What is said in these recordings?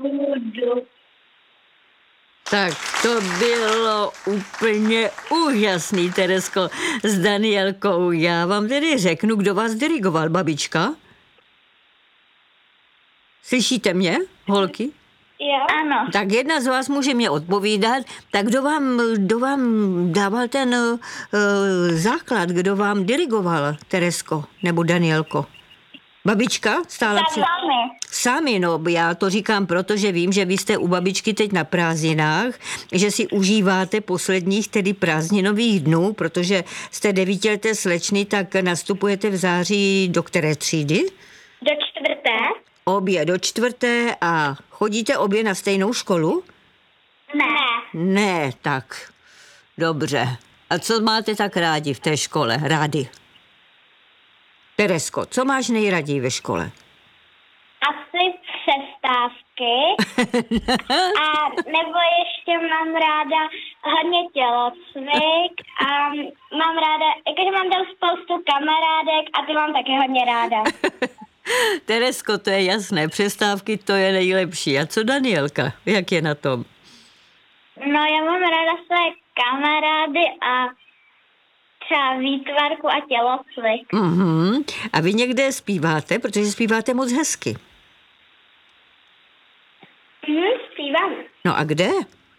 budu. Tak to bylo úplně úžasný, Teresko, s Danielkou. Já vám tedy řeknu, kdo vás dirigoval, babička? Slyšíte mě, holky? Jo. Ano. Tak jedna z vás může mě odpovídat. Tak kdo vám dával ten základ, kdo vám dirigoval, Teresko nebo Danielko? Babička stála Sami, no, já to říkám, protože vím, že vy jste u babičky teď na prázdninách, že si užíváte posledních tedy prázdninových dnů, protože jste 9leté slečny, tak nastupujete v září do které třídy? Do 4. Obě do 4. a chodíte obě na stejnou školu? Ne. Ne, tak dobře. A co máte tak rádi v té škole? Rádi? Teresko, co máš nejraději ve škole? Asi přestávky. A nebo ještě mám ráda hodně tělocvik a mám ráda, jakože mám tam spoustu kamarádek a ty mám taky hodně ráda. Teresko, to je jasné, přestávky to je nejlepší. A co Danielka, jak je na tom? No, já mám ráda své kamarády a třeba výtvarku a tělocvik. A vy někde zpíváte, protože zpíváte moc hezky. Zpívám. No a kde?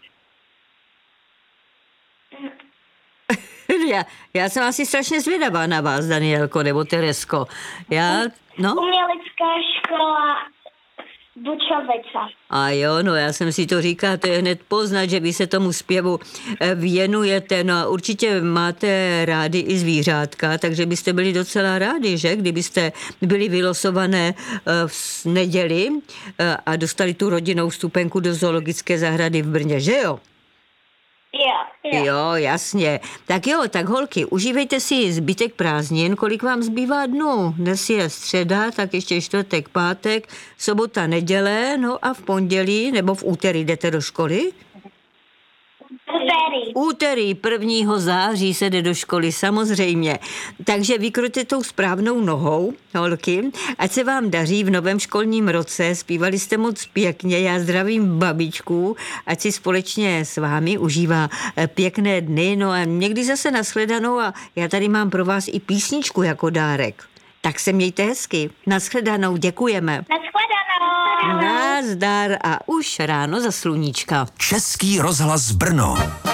Já jsem asi strašně zvědavá na vás, Danielko, nebo Teresko. Umělecká škola Bučovice. A jo, no já jsem si to říkala, to je hned poznat, že vy se tomu zpěvu věnujete. No a určitě máte rádi i zvířátka, takže byste byli docela rádi, že? Kdybyste byli vylosované v neděli a dostali tu rodinnou vstupenku do zoologické zahrady v Brně, že jo? Jo, jasně. Tak jo, tak holky, užívejte si zbytek prázdnin, kolik vám zbývá dnů. Dnes je středa, tak ještě čtvrtek, pátek, sobota, neděle, no a v pondělí nebo v úterý jdete do školy? Úterý 1. září se jde do školy, samozřejmě. Takže vykročte tou správnou nohou, holky, ať se vám daří v novém školním roce. Zpívali jste moc pěkně, já zdravím babičku, ať si společně s vámi užívá pěkné dny. No a někdy zase nashledanou a já tady mám pro vás i písničku jako dárek. Tak se mějte hezky. Nashledanou, děkujeme. Nashledanou. Nazdar a už ráno za sluníčka. Český rozhlas Brno.